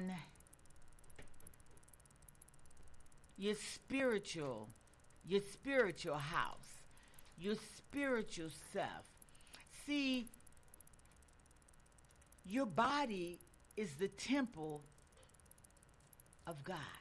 on your spiritual house, your spiritual self. See, your body is the temple of God.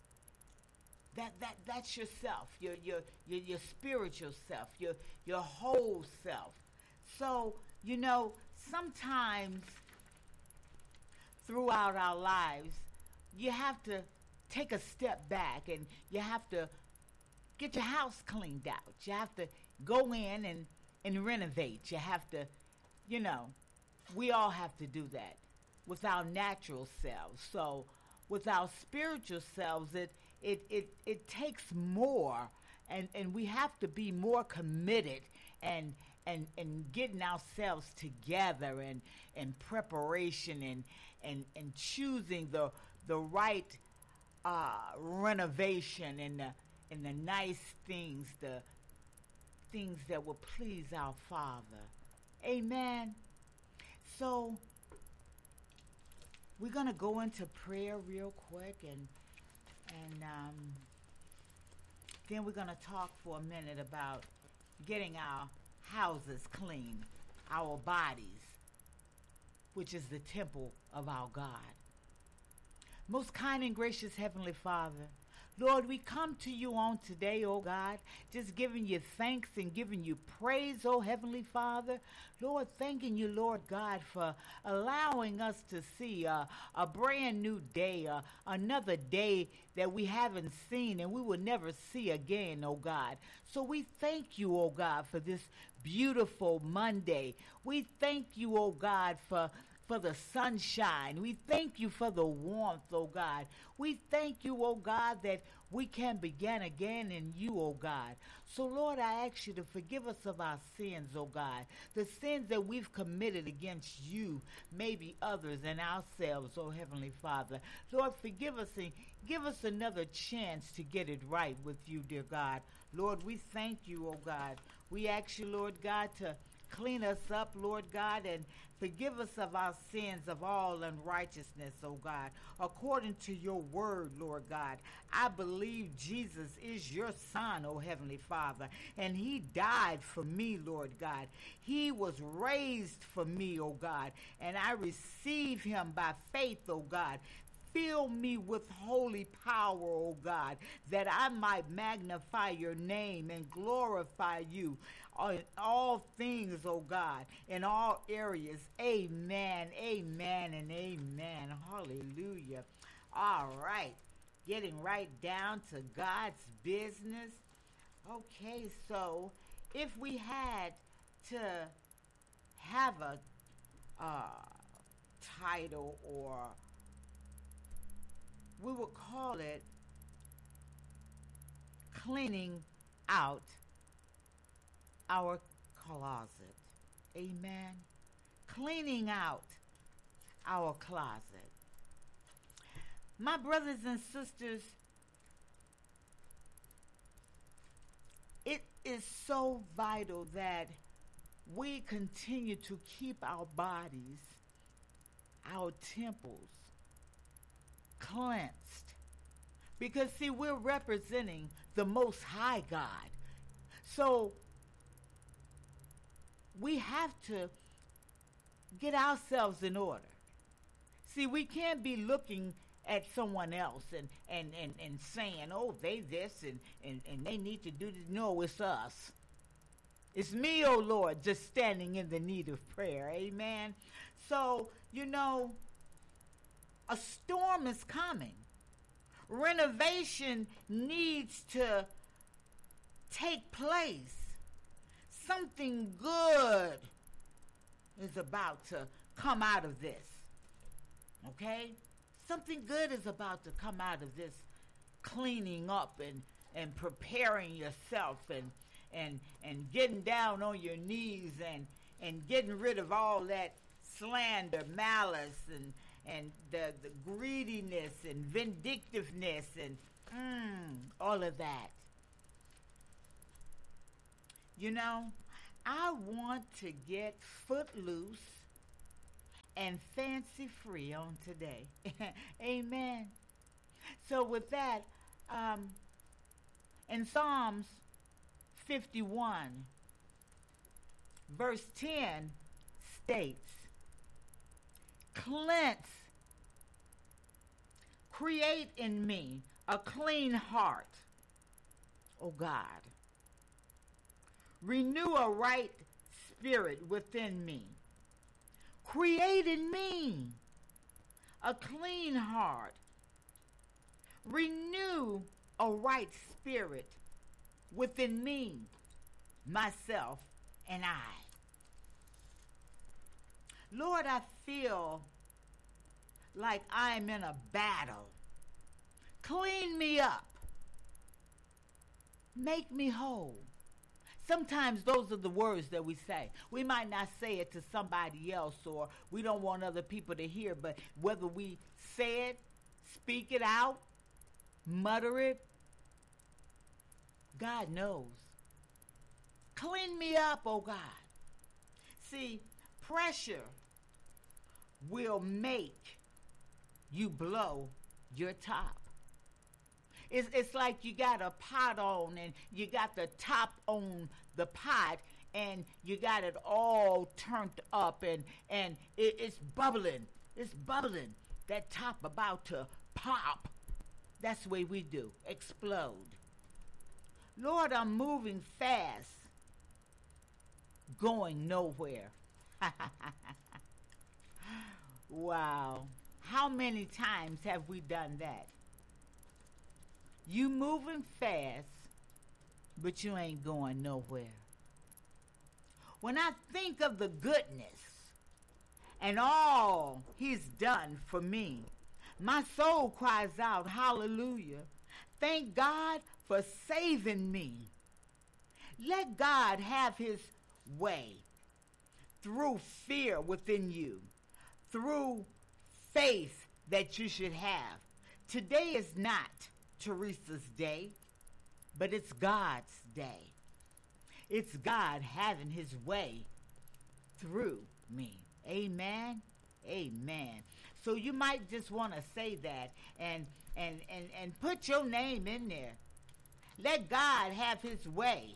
That's yourself, your spiritual self, your whole self. So, sometimes throughout our lives, you have to take a step back and you have to get your house cleaned out. You have to go in and renovate. You have to, we all have to do that with our natural selves. So with our spiritual selves, it takes more, and we have to be more committed and getting ourselves together and in preparation and choosing the right renovation and the nice things, the things that will please our Father. Amen. So we're gonna go into prayer real quick, and then we're gonna talk for a minute about getting our houses clean, our bodies, which is the temple of our God. Most kind and gracious Heavenly Father, Lord, we come to you on today, oh God, just giving you thanks and giving you praise, oh Heavenly Father. Lord, thanking you, Lord God, for allowing us to see a brand new day, another day that we haven't seen and we will never see again, oh God. So we thank you, oh God, for this beautiful Monday. We thank you, oh God, for the sunshine. We thank you for the warmth, oh God. We thank you, oh God, that we can begin again in you, oh God. So, Lord, I ask you to forgive us of our sins, oh God. The sins that we've committed against you, maybe others and ourselves, oh Heavenly Father. Lord, forgive us and give us another chance to get it right with you, dear God. Lord, we thank you, oh God. We ask you, Lord God, to clean us up, Lord God, and forgive us of our sins of all unrighteousness, oh God, according to your word, Lord God. I believe Jesus is your Son, oh Heavenly Father, and he died for me, Lord God. He was raised for me, oh God, and I receive him by faith, oh God. Fill me with holy power, O God, that I might magnify your name and glorify you in all things, O God, in all areas. Amen, amen, and amen. Hallelujah. All right, getting right down to God's business. Okay, so if we had to have a title, or we would call it cleaning out our closet. Amen. Cleaning out our closet. My brothers and sisters, it is so vital that we continue to keep our bodies, our temples, cleansed, because see, we're representing the Most High God. So we have to get ourselves in order. See, we can't be looking at someone else and saying, oh, they this and they need to do this. No, it's us. It's me, oh Lord, just standing in the need of prayer. Amen. So, a storm is coming. Renovation needs to take place. Something good is about to come out of this. Okay? Something good is about to come out of this cleaning up and preparing yourself and getting down on your knees and getting rid of all that slander, malice, and the greediness and vindictiveness and all of that. I want to get footloose and fancy free on today. Amen. So with that, in Psalms 51, verse 10 states, "Cleanse, create in me a clean heart, O God. Renew a right spirit within me. Create in me a clean heart. Renew a right spirit within me, myself, and I." Lord, I feel like I'm in a battle. Clean me up. Make me whole. Sometimes those are the words that we say. We might not say it to somebody else, or we don't want other people to hear, but whether we say it, speak it out, mutter it, God knows. Clean me up, oh God. See, pressure will make you blow your top. It's like you got a pot on and you got the top on the pot and you got it all turned up and it's bubbling. It's bubbling. That top about to pop. That's the way we do. Explode. Lord, I'm moving fast, going nowhere. Wow. How many times have we done that? You moving fast, but you ain't going nowhere. When I think of the goodness and all he's done for me, my soul cries out, hallelujah. Thank God for saving me. Let God have his way through fear within you, through faith that you should have. Today is not Teresa's day, but it's God's day. It's God having his way through me. Amen. Amen. So you might just want to say that and put your name in there. Let God have his way.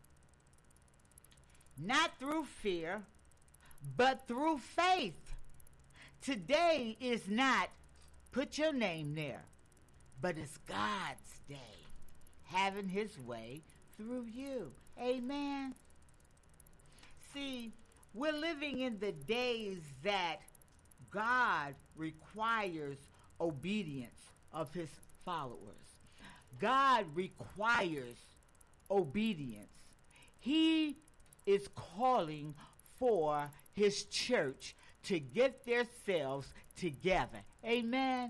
Not through fear, but through faith. Today is not, put your name there, but it's God's day, having his way through you. Amen. See, we're living in the days that God requires obedience of his followers. God requires obedience. He is calling for his church to get themselves together. Amen.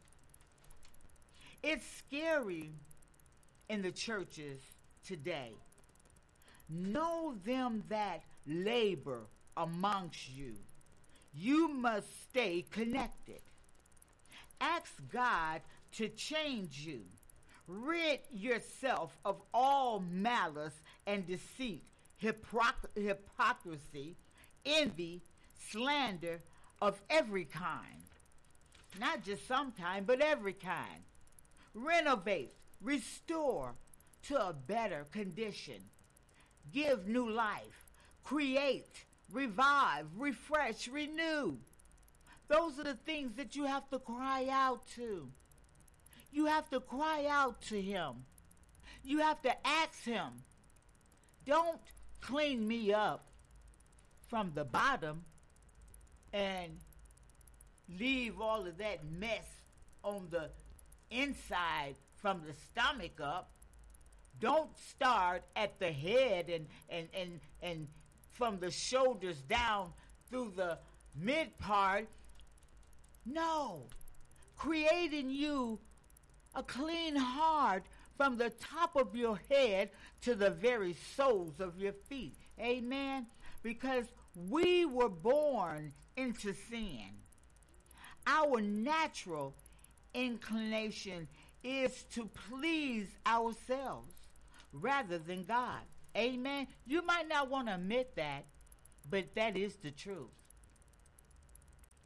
It's scary in the churches today. Know them that labor amongst you. You must stay connected. Ask God to change you. Rid yourself of all malice and deceit, hypocrisy, envy, slander of every kind. Not just some kind, but every kind. Renovate, restore to a better condition. Give new life. Create, revive, refresh, renew. Those are the things that you have to cry out to. You have to cry out to him. You have to ask him, don't clean me up from the bottom and leave all of that mess on the inside from the stomach up. Don't start at the head and from the shoulders down through the mid part. No. Create in you a clean heart from the top of your head to the very soles of your feet. Amen. Because we were born into sin. Our natural inclination is to please ourselves rather than God. Amen. You might not want to admit that, but that is the truth.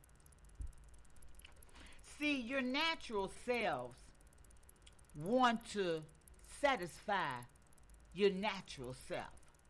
See, your natural selves want to satisfy your natural self.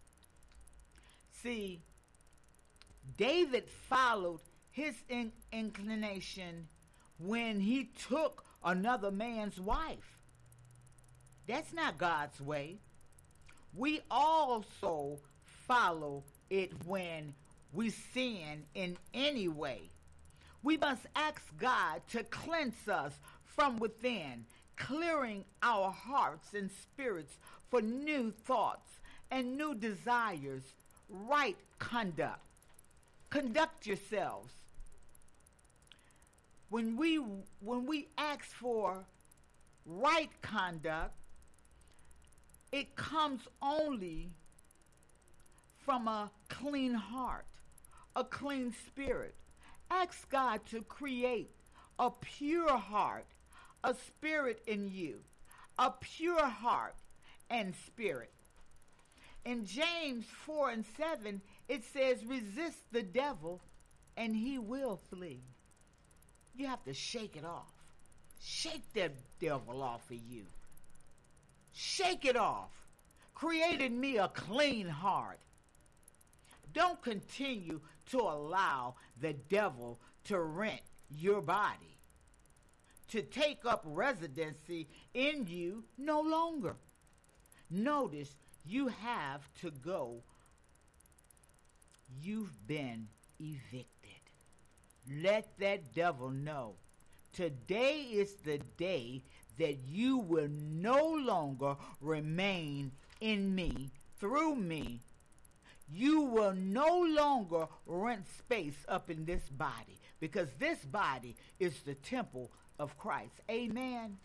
See, David followed his inclination when he took another man's wife. That's not God's way. We also follow it when we sin in any way. We must ask God to cleanse us from within, clearing our hearts and spirits for new thoughts and new desires, right conduct. Conduct yourselves. When we ask for right conduct, it comes only from a clean heart, a clean spirit. Ask God to create a pure heart, a spirit in you, a pure heart and spirit. In James 4:7, it says, resist the devil and he will flee. You have to shake it off. Shake that devil off of you. Shake it off. Create in me a clean heart. Don't continue to allow the devil to rent your body, to take up residency in you no longer. Notice you have to go. You've been evicted. Let that devil know. Today is the day that you will no longer remain in me, through me. You will no longer rent space up in this body, because this body is the temple of Christ. Amen.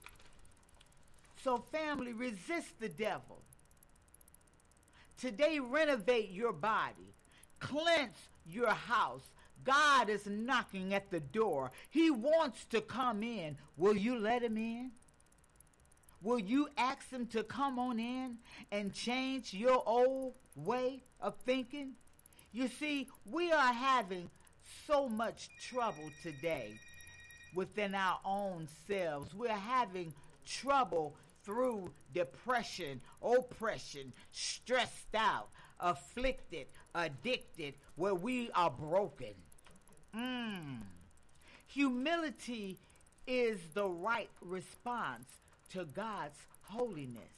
So family, resist the devil. Today, renovate your body. Cleanse your house. God is knocking at the door. He wants to come in. Will you let him in? Will you ask him to come on in and change your old way of thinking? You see, we are having so much trouble today within our own selves. We're having trouble through depression, oppression, stressed out, afflicted, addicted, where we are broken. Humility is the right response to God's holiness.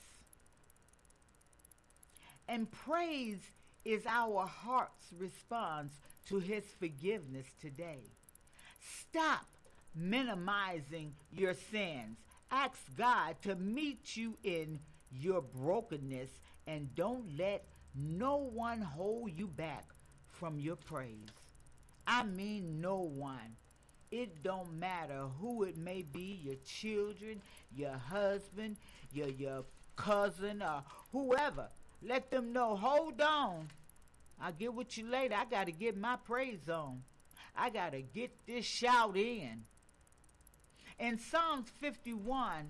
And praise is our heart's response to his forgiveness today. Stop minimizing your sins. Ask God to meet you in your brokenness, and don't let no one hold you back from your praise. I mean no one. It don't matter who it may be, your children, your husband, your cousin, or whoever. Let them know, hold on. I'll get with you later. I got to get my praise on. I got to get this shout in. In Psalms 51,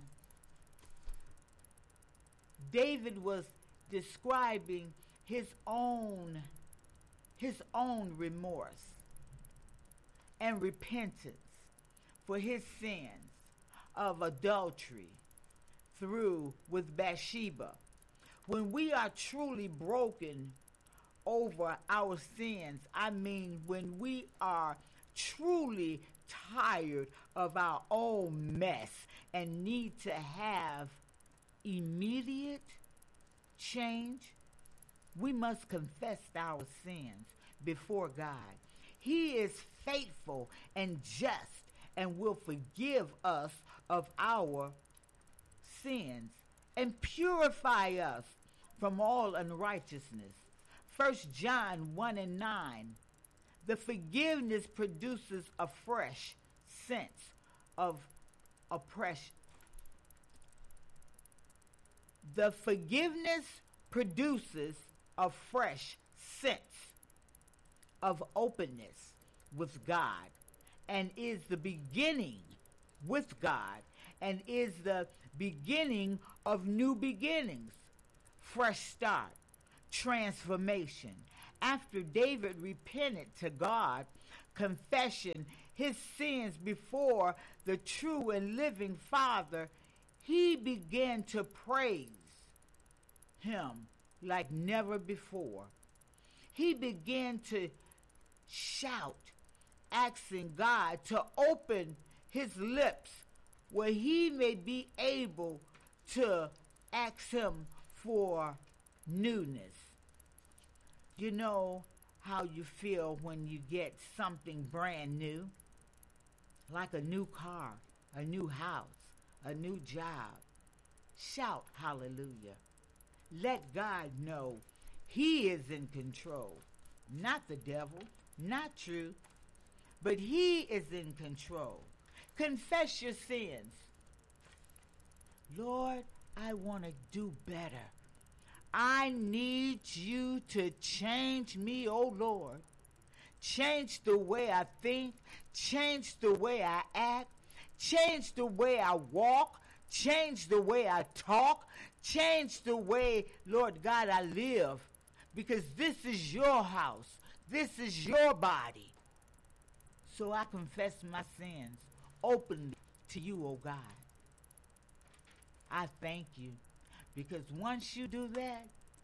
David was describing his own remorse and repentance for his sins of adultery with Bathsheba. When we are truly broken over our sins, I mean when we are truly tired of our own mess and need to have immediate change, we must confess our sins before God. He is faithful and just and will forgive us of our sins and purify us from all unrighteousness. 1 John 1:9. The forgiveness produces a fresh sense of oppression. The forgiveness produces a fresh sense of openness with God, and is the beginning with God, and is the beginning of new beginnings, fresh start, transformation. After David repented to God, confession, his sins before the true and living Father, he began to praise him like never before. He began to shout, asking God to open his lips where he may be able to ask him for newness. You know how you feel when you get something brand new, like a new car, a new house, a new job. Shout hallelujah. Let God know he is in control, not the devil, not true, but he is in control. Confess your sins. Lord, I want to do better. I need you to change me, oh Lord. Change the way I think, change the way I act, change the way I walk, change the way I talk, change the way, Lord God, I live. Because this is your house. This is your body. So I confess my sins openly to you, oh God. I thank you. Because once you do that,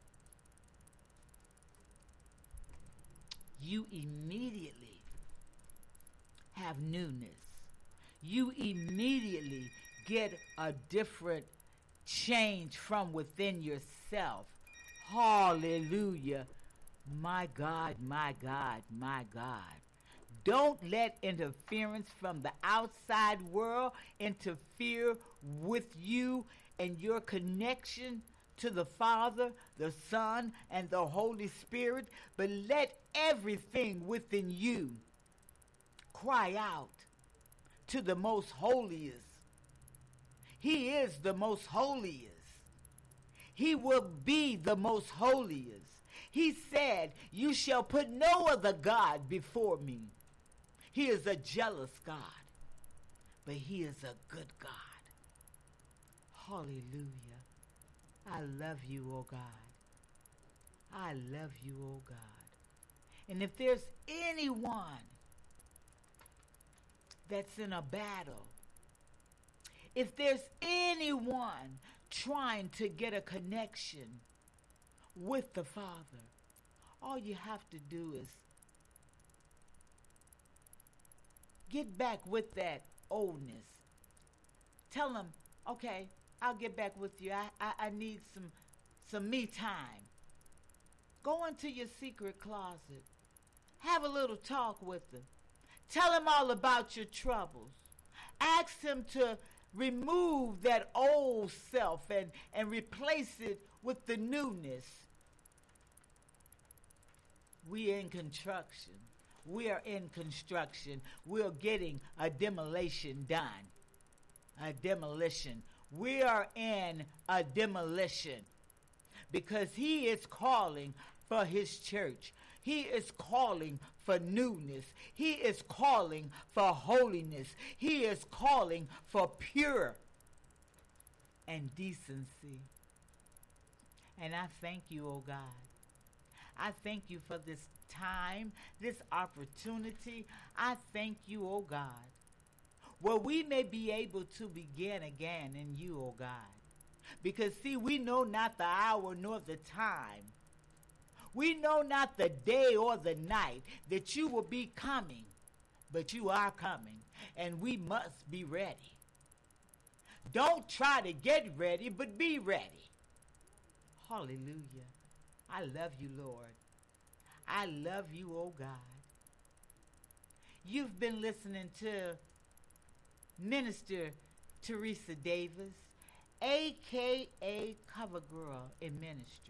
you immediately have newness. You immediately get a different change from within yourself. Hallelujah. My God, my God, my God. Don't let interference from the outside world interfere with you and your connection to the Father, the Son, and the Holy Spirit, but let everything within you cry out to the most holiest. He is the most holiest. He will be the most holiest. He said, you shall put no other God before me. He is a jealous God, but he is a good God. Hallelujah. I love you, oh God. I love you, oh God. And if there's anyone that's in a battle, if there's anyone trying to get a connection with the Father, all you have to do is get back with that oldness. Tell them, okay, I'll get back with you. I need some me time. Go into your secret closet. Have a little talk with them. Tell him all about your troubles. Ask him to remove that old self and replace it with the newness. We are in construction. We are in construction. We're getting a demolition done. A demolition. We are in a demolition because he is calling for his church. He is calling for newness. He is calling for holiness. He is calling for pure and decency. And I thank you, oh God. I thank you for this time, this opportunity. I thank you, oh God, where we may be able to begin again in you, oh God. Because, see, we know not the hour nor the time. We know not the day or the night that you will be coming, but you are coming, and we must be ready. Don't try to get ready, but be ready. Hallelujah. I love you, Lord. I love you, oh God. You've been listening to Minister Teresa Davis, a.k.a. Cover Girl in Ministry.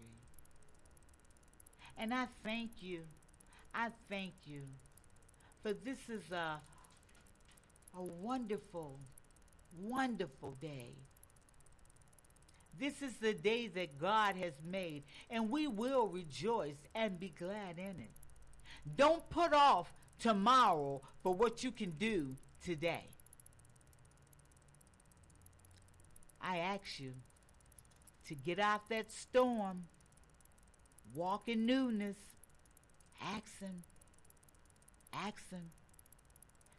And I thank you. I thank you. For this is a wonderful, wonderful day. This is the day that God has made, and we will rejoice and be glad in it. Don't put off tomorrow for what you can do today. I ask you to get out that storm, walk in newness. Ask him. Ask him.